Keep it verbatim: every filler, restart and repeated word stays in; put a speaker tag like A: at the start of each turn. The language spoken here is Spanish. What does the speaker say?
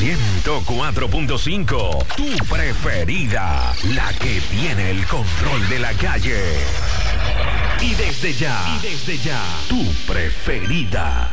A: ciento cuatro punto cinco, tu preferida, la que tiene el control de la calle. Y desde ya, y desde ya, tu preferida.